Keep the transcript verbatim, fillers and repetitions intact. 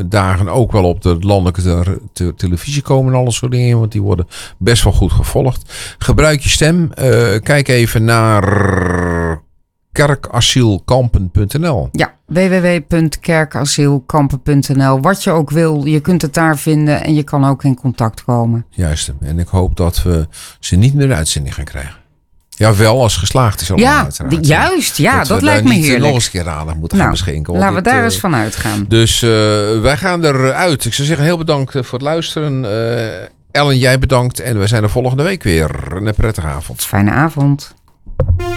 dagen ook wel op de landelijke te- te- televisie komen en alle soort dingen. Want die worden best wel goed gevolgd. Gebruik je stem. Uh, kijk even naar kerkasielkampen punt n l. Ja, w w w punt kerkasielkampen punt n l. Wat je ook wil, je kunt het daar vinden en je kan ook in contact komen. Juist. En ik hoop dat we ze niet meer in de uitzending gaan krijgen. Ja, wel als geslaagd is allemaal Ja, uiteraard. die, juist. Ja, dat, dat we lijkt daar me niet heerlijk. nog eens een keer aandacht moeten nou, gaan beschenken. Laten we dit, daar uh, eens van uitgaan. Dus uh, wij gaan eruit. Ik zou zeggen, heel bedankt voor het luisteren. Uh, Ellen, jij bedankt. En we zijn er volgende week weer. Een prettige avond. Fijne avond.